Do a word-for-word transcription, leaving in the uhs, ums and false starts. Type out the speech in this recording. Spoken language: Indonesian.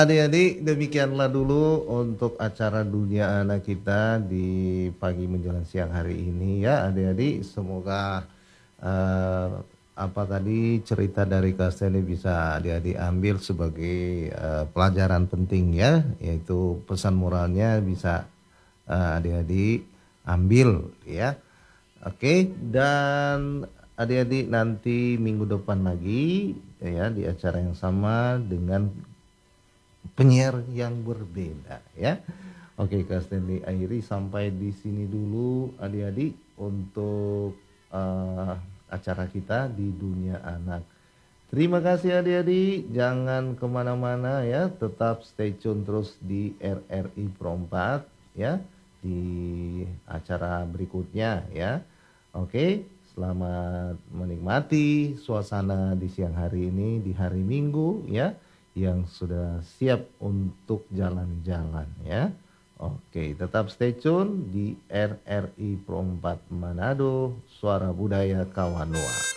Adik-adik, demikianlah dulu untuk acara Dunia Anak kita di pagi menjelang siang hari ini ya adik-adik. Semoga eh, apa tadi cerita dari Kak Stanley bisa adik-adik ambil sebagai eh, pelajaran penting ya, yaitu pesan moralnya bisa eh, adik-adik ambil ya. Oke, dan adik-adik nanti minggu depan lagi ya di acara yang sama dengan penyiar yang berbeda ya. Oke, Kak Stanley akhiri sampai di sini dulu adik-adik untuk eh, acara kita di Dunia Anak. Terima kasih adik-adik, jangan kemana-mana ya, tetap stay tune terus di R R I Pro empat ya, di acara berikutnya ya. Oke, selamat menikmati suasana di siang hari ini, di hari Minggu ya, yang sudah siap untuk jalan-jalan ya. Oke, tetap stay tune di R R I Pro empat Manado, Suara Budaya Kawanua.